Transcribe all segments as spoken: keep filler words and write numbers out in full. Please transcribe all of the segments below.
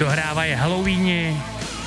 dohrávají Halloweeni.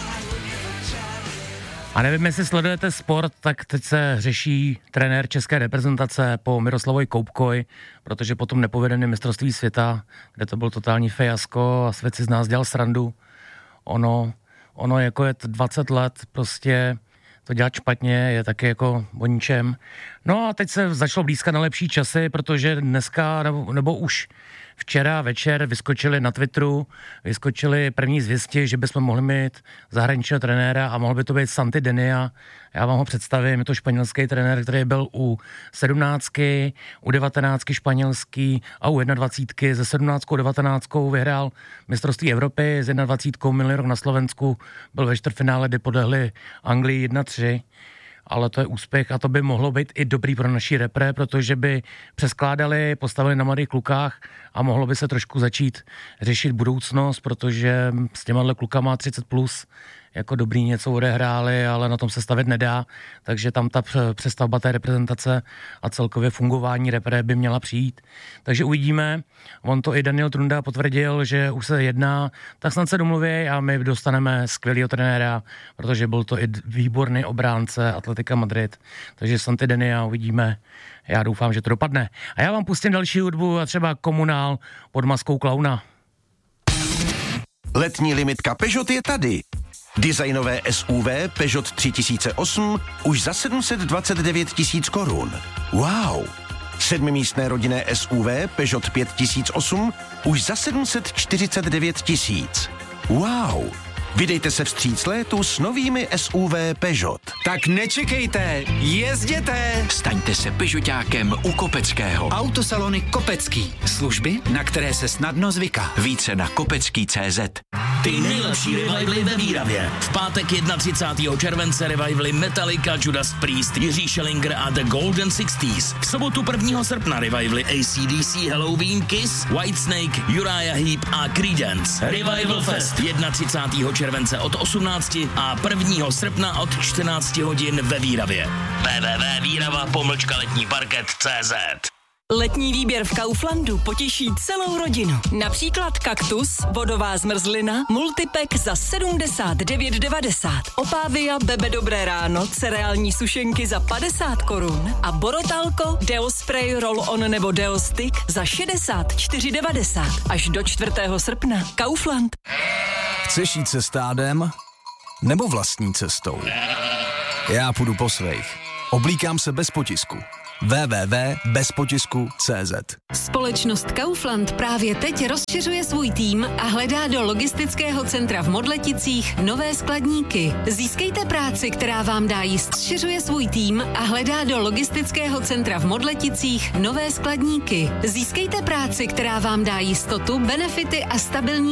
A nevím, jestli sledujete sport, tak teď se řeší trenér české reprezentace po Miroslavovi Koupkovi, protože po tom nepovedeném mistrovství světa, kde to byl totální fiasko a svět si z nás dělal srandu, ono, ono jako je dvacet let prostě to dělat špatně, je taky jako o ničem. No a teď se začalo blízkat na lepší časy, protože dneska, nebo, nebo už včera večer vyskočili na Twitteru, vyskočili první zvěsti, že bychom mohli mít zahraničního trenéra a mohl by to být Santi Denia. Já vám ho představím, je to španělský trenér, který byl u sedmnáctky, u devatenáctky španělský a u jednadvacítky. Ze sedmnáctkou devatenáctkou vyhrál mistrovství Evropy, s jednadvacítkou minulý rok na Slovensku byl ve čtvrtfinále, kdy podlehli Anglii jedna tři. Ale to je úspěch a to by mohlo být i dobrý pro naší repre, protože by přeskládali, postavili na mladých klukách a mohlo by se trošku začít řešit budoucnost, protože s těma klukama třicet plus jako dobrý něco odehráli, ale na tom se stavět nedá, takže tam ta přestavba té reprezentace a celkově fungování repre by měla přijít. Takže uvidíme, on to i Daniel Trunda potvrdil, že už se jedná, tak snad se domluví a my dostaneme skvělýho trenéra, protože byl to i výborný obránce Atletika Madrid, takže Santi Denia uvidíme. Já doufám, že to dopadne. A já vám pustím další hudbu a třeba Komunál pod maskou klauna. Letní limitka Peugeot je tady. Designové S U V Peugeot tři tisíce osm už za sedm set dvacet devět tisíc korun. Wow! Sedmimístné rodinné S U V Peugeot pět tisíc osm už za sedm set čtyřicet devět tisíc. Wow! Vydejte se vstříc létu s novými S U V Peugeot. Tak nečekejte, jezděte! Staňte se Peugeotákem u Kopeckého. Autosalony Kopecký. Služby, na které se snadno zvyká. Více na kopecký tečka cé zet. Ty nejlepší revivaly ve Výravě. V pátek třicátého prvního července revivaly Metallica, Judas Priest, Jiří Schellinger a The Golden Sixties. V sobotu prvního srpna revivaly A C D C, Halloween, Kiss, Whitesnake, Uriah Heep a Creedence. Revival Fest třicátého prvního července od osmnácti a prvního srpna od čtrnácti hodin ve Výravě. w w w tečka výrava pomlčka letní parket tečka cé zet. Letní výběr v Kauflandu potěší celou rodinu. Například kaktus, vodová zmrzlina, multipack za sedmdesát devět devadesát. Opávia Bebe Dobré ráno, cereální sušenky za padesát korun a Borotalko, Deo Spray, Roll-on nebo Deo Stick za šedesát čtyři devadesát. Až do čtvrtého srpna. Kaufland. Chceš jít se stádem? Nebo vlastní cestou? Já půjdu po svých. Oblíkám se bez potisku. w w w tečka bez potisku tečka cé zet. Společnost Kaufland právě teď rozšiřuje svůj tým a hledá do logistického centra v Modleticích nové skladníky. Získejte práci, která vám dá jíst. Rozšiřuje svůj tým a hledá do logistického centra v Modleticích nové skladníky. Získejte práci, která vám dá jistotu, benefity a stabilní